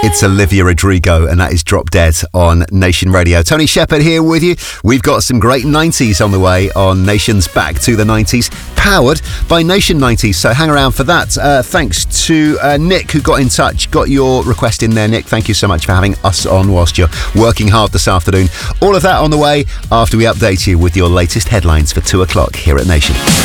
It's Olivia Rodrigo, and that is Drop Dead on Nation Radio. Tony Shepherd here with you. We've got some great 90s on the way on Nation's Back to the 90s, powered by Nation 90s. So hang around for that. Thanks to Nick, who got in touch, got your request in there. Nick, thank you so much for having us on whilst you're working hard this afternoon. All of that on the way after we update you with your latest headlines for 2 o'clock here at Nation.